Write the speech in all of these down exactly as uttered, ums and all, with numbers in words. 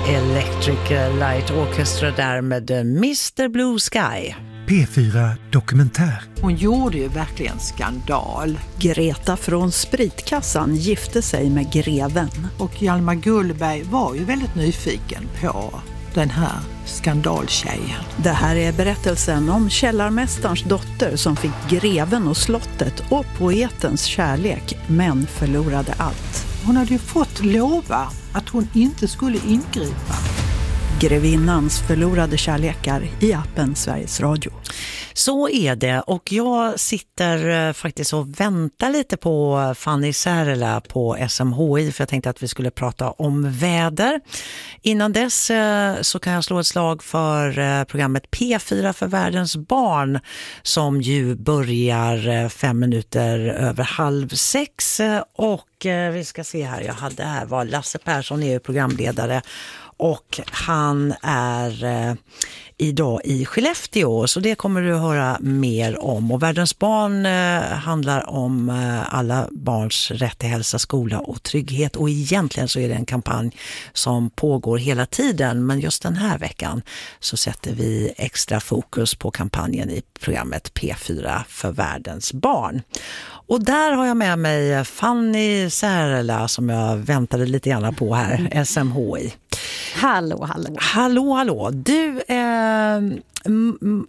Electric Light Orchestra där med mister Blue Sky. P fyra Dokumentär. Hon gjorde ju verkligen skandal. Greta från Spritkassan gifte sig med greven. Och Hjalmar Gullberg var ju väldigt nyfiken på den här skandaltjejen. Det här är berättelsen om källarmästarens dotter som fick greven och slottet och poetens kärlek men förlorade allt. Hon hade ju fått lova att hon inte skulle ingripa. Grevinnans förlorade kärlekar i appen Sveriges Radio. Så är det, och jag sitter faktiskt och väntar lite på Fanny Särla på S M H I för jag tänkte att vi skulle prata om väder. Innan dess så kan jag slå ett slag för programmet P fyra för världens barn som ju börjar fem minuter över halv sex, och vi ska se här, jag hade här var Lasse Persson är ju programledare och han är eh, idag i Skellefteå, så det kommer du höra mer om. Och Världens barn eh, handlar om eh, alla barns rätt till hälsa, skola och trygghet. Och egentligen så är det en kampanj som pågår hela tiden, men just den här veckan så sätter vi extra fokus på kampanjen i programmet P fyra för världens barn. Och där har jag med mig Fanny Särla som jag väntade lite grann på här, S M H I. Hallå, hallå. Hallå, hallå. Du, eh, m- m-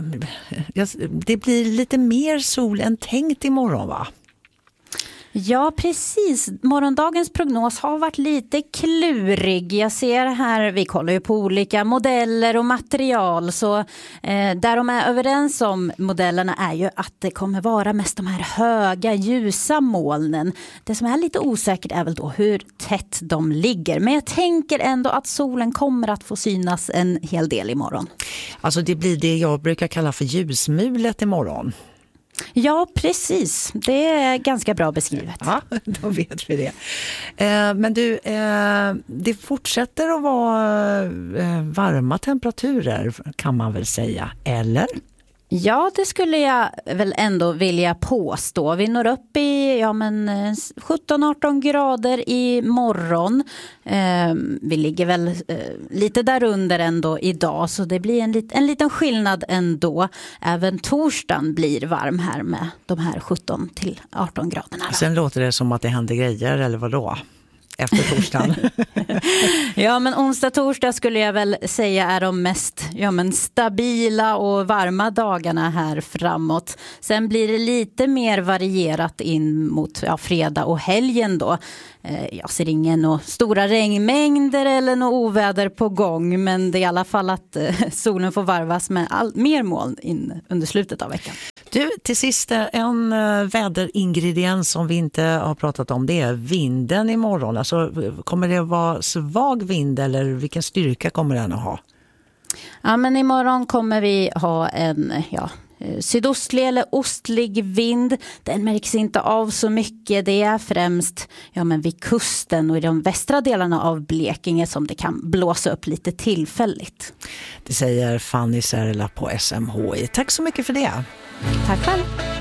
det blir lite mer sol än tänkt imorgon, va? Ja, precis. Morgondagens prognos har varit lite klurig. Jag ser här, vi kollar ju på olika modeller och material. Så eh, där de är överens om modellerna är ju att det kommer vara mest de här höga, ljusa molnen. Det som är lite osäkert är väl då hur tätt de ligger. Men jag tänker ändå att solen kommer att få synas en hel del imorgon. Alltså det blir det jag brukar kalla för ljusmulet imorgon. Ja, precis. Det är ganska bra beskrivet. Ja, då vet vi det. Eh, men du, eh, det fortsätter att vara eh, varma temperaturer kan man väl säga, eller? Ja, det skulle jag väl ändå vilja påstå. Vi når upp i ja, men sjutton arton grader i morgon. Eh, vi ligger väl eh, lite där under ändå idag, så det blir en, lit, en liten skillnad ändå. Även torsdagen blir varm här med de här sjutton till arton graderna. Då. Sen låter det som att det händer grejer, eller vad då? Efter torsdagen. Ja, men onsdag torsdag skulle jag väl säga är de mest ja, men stabila och varma dagarna här framåt. Sen blir det lite mer varierat in mot ja, fredag och helgen då. Eh, jag ser ingen och stora regnmängder eller något oväder på gång, men det är i alla fall att eh, solen får varvas med all, mer moln in under slutet av veckan. Du, till sist en väderingrediens som vi inte har pratat om, det är vinden imorgon. Alltså, kommer det att vara svag vind eller vilken styrka kommer den att ha? Ja, men imorgon kommer vi ha en ja, sydostlig eller ostlig vind. Den märks inte av så mycket. Det är främst ja, men vid kusten och i de västra delarna av Blekinge som det kan blåsa upp lite tillfälligt. Det säger Fanny Särla på S M H I. Tack så mycket för det. Tack själv.